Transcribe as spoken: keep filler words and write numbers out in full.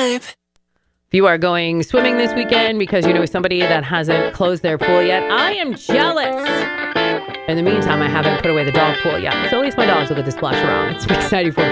vibe. If you are going swimming this weekend because you know somebody that hasn't closed their pool yet, I am jealous. In the meantime, I haven't put away the dog pool yet. So at least my dogs will get to splash around. It's exciting for